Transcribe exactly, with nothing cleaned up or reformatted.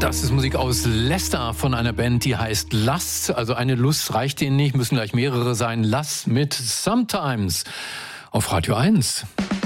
Das ist Musik aus Leicester von einer Band, die heißt Lust. Also eine Lust reicht ihnen nicht, müssen gleich mehrere sein. Lust mit Sometimes auf Radio eins.